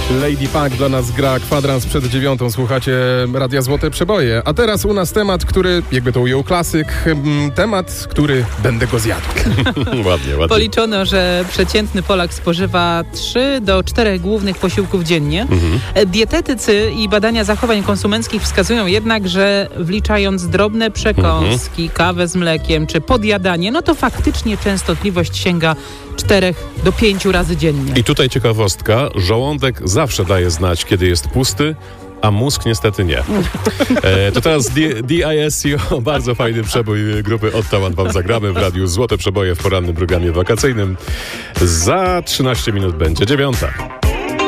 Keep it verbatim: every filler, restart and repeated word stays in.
Lady Punk dla nas gra kwadrans przed dziewiątą. Słuchacie Radia Złote Przeboje. A teraz u nas temat, który, jakby to ujął klasyk, temat, który będę go zjadł. ładnie, ładnie. Policzono, że przeciętny Polak spożywa trzy do czterech głównych posiłków dziennie. Mhm. Dietetycy i badania zachowań konsumenckich wskazują jednak, że wliczając drobne przekąski, mhm. kawę z mlekiem czy podjadanie, no to faktycznie częstotliwość sięga czterech do pięciu razy dziennie. I tutaj ciekawostka, żołądek zawsze daje znać, kiedy jest pusty, a mózg niestety nie. E, to teraz D- DISCO, bardzo fajny przebój grupy Ottawa wam zagramy w Radiu Złote Przeboje w porannym programie wakacyjnym. Za trzynaście minut będzie dziewiąta.